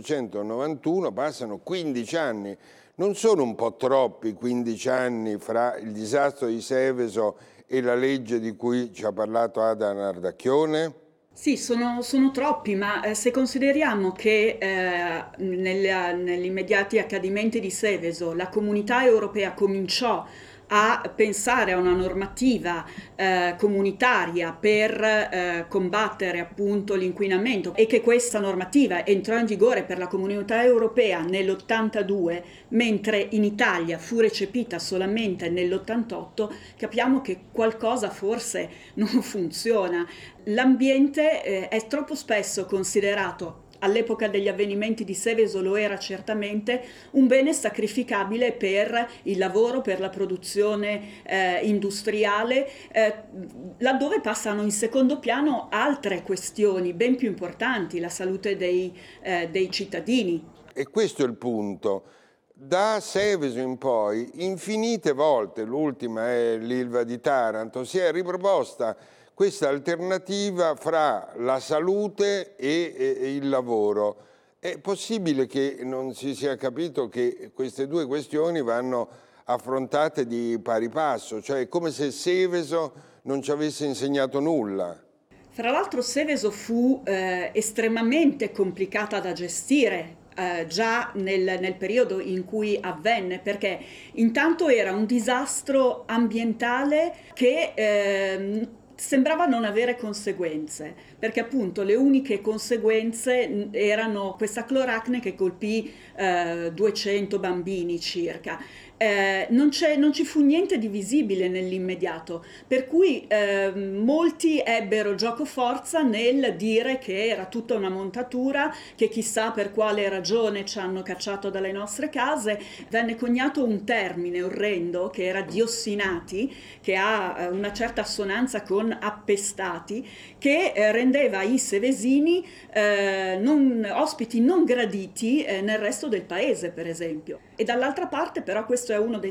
1991, passano 15 anni. Non sono un po' troppi 15 anni fra il disastro di Seveso e la legge di cui ci ha parlato Ada Nardacchione? Sì, sono troppi, ma se consideriamo che negli immediati accadimenti di Seveso la comunità europea cominciò a pensare a una normativa comunitaria per combattere appunto l'inquinamento e che questa normativa entrò in vigore per la comunità europea nell'82, mentre in Italia fu recepita solamente nell'88, capiamo che qualcosa forse non funziona. L'ambiente è troppo spesso considerato, all'epoca degli avvenimenti di Seveso lo era certamente, un bene sacrificabile per il lavoro, per la produzione industriale, laddove passano in secondo piano altre questioni ben più importanti, la salute dei cittadini. E questo è il punto. Da Seveso in poi, infinite volte, l'ultima è l'Ilva di Taranto, si è riproposta questa alternativa fra la salute e il lavoro. È possibile che non si sia capito che queste due questioni vanno affrontate di pari passo, cioè è come se Seveso non ci avesse insegnato nulla. Fra l'altro Seveso fu estremamente complicata da gestire già nel periodo in cui avvenne, perché intanto era un disastro ambientale che sembrava non avere conseguenze, perché appunto le uniche conseguenze erano questa cloracne che colpì 200 bambini circa. Non ci fu niente di visibile nell'immediato, per cui molti ebbero giocoforza nel dire che era tutta una montatura, che chissà per quale ragione ci hanno cacciato dalle nostre case. Venne coniato un termine orrendo che era diossinati, che ha una certa assonanza con appestati, che rendeva i sevesini ospiti non graditi nel resto del paese, per esempio. E dall'altra parte però questo è uno dei